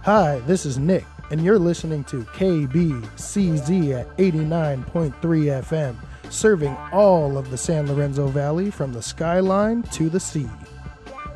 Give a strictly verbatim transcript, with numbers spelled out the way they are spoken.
Hi, this is Nick, and you're listening to K B C Z at eighty-nine point three F M, serving all of the San Lorenzo Valley from the skyline to the sea.